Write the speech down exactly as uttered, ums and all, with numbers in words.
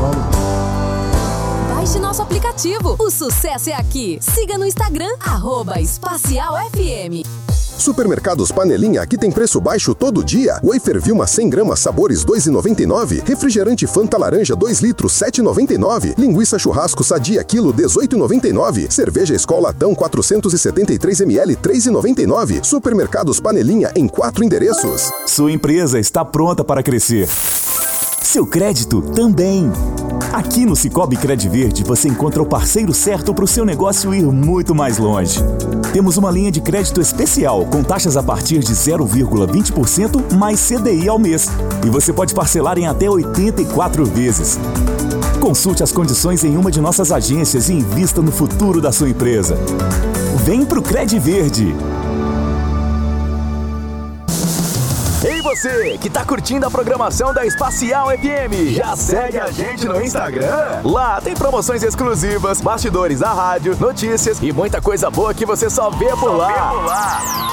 Paulo. Baixe nosso aplicativo. O sucesso é aqui. Siga no Instagram, arroba Espacial F M. Supermercados Panelinha, aqui tem preço baixo todo dia. Wafer Vilma cem gramas, sabores dois reais e noventa e nove centavos. Refrigerante Fanta Laranja dois litros, sete reais e noventa e nove centavos. Linguiça Churrasco Sadia quilo, dezoito reais e noventa e nove centavos. Cerveja Skol Latão quatrocentos e setenta e três mililitros, três reais e noventa e nove centavos. Supermercados Panelinha em quatro endereços. Sua empresa está pronta para crescer. Seu crédito também. Aqui no Sicoob Credverde você encontra o parceiro certo para o seu negócio ir muito mais longe. Temos uma linha de crédito especial com taxas a partir de zero vírgula vinte por cento mais C D I ao mês. E você pode parcelar em até oitenta e quatro vezes. Consulte as condições em uma de nossas agências e invista no futuro da sua empresa. Vem pro Credverde! Ei você, que tá curtindo a programação da Espacial F M, já segue a gente no Instagram? Lá tem promoções exclusivas, bastidores da rádio, notícias e muita coisa boa que você só vê por lá.